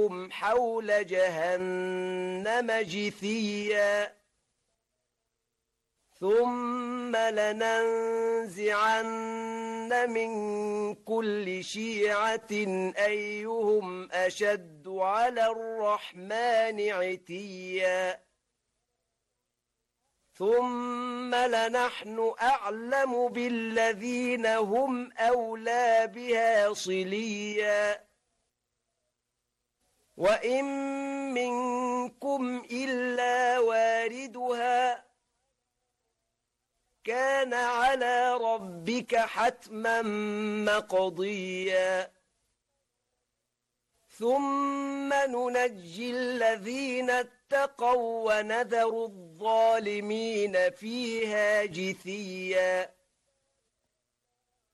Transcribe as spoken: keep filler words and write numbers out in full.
هم حول جهنم جثيا ثم لننزعن من كل شيعة أيهم أشد على الرحمن عتيا ثم لنحن أعلم بالذين هم أولى بها صليا وإن منكم إلا واردها كان على ربك حتما مقضيا ثم ننجي الذين اتقوا ونذر الظالمين فيها جثيا